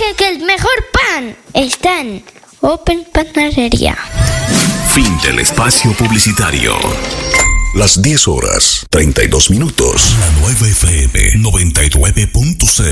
dije que el mejor pan está en Open Panadería. Fin del espacio publicitario. Las 10:32. La Nueva FM 99.0.